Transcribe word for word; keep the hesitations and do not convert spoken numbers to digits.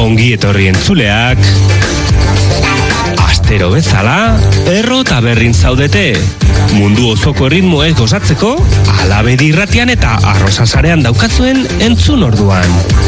Ongi etorri entzuleak. Astero bezala, erro eta berrin zaudete. Mundu osoko erritmoez gozatzeko, Alabedi irratian eta Arrosa sarean daukazuen entzun orduan.